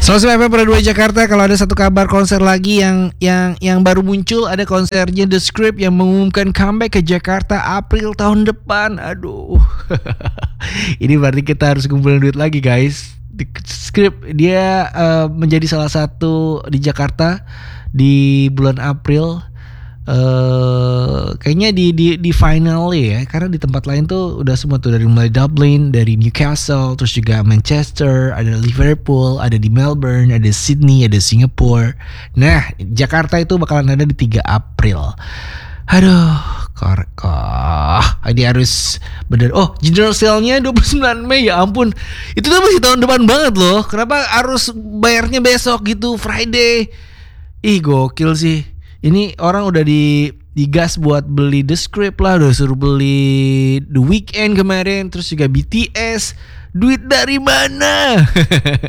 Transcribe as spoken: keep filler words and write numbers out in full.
seratus F M pada dua Jakarta. Kalau ada satu kabar konser lagi yang yang yang baru muncul, ada konsernya The Script yang mengumumkan comeback ke Jakarta April tahun depan. Aduh. Ini berarti kita harus kumpulin duit lagi, guys. The Script dia uh, menjadi salah satu di Jakarta di bulan April. Uh, kayaknya di di di final ya, karena di tempat lain tuh udah semua tuh, dari mulai Dublin, dari Newcastle, terus juga Manchester, ada Liverpool, ada di Melbourne, ada Sydney, ada Singapore. Nah, Jakarta itu bakalan ada di tiga April. Aduh, korkoh. Ini harus bener. Oh, General Sale-nya dua puluh sembilan Mei, ya ampun. Itu tuh masih tahun depan banget loh. Kenapa harus bayarnya besok gitu, Friday? Ih, gokil sih. Ini orang udah di digas buat beli The Script lah, udah suruh beli The Weeknd kemarin, terus juga B T S. Duit dari mana?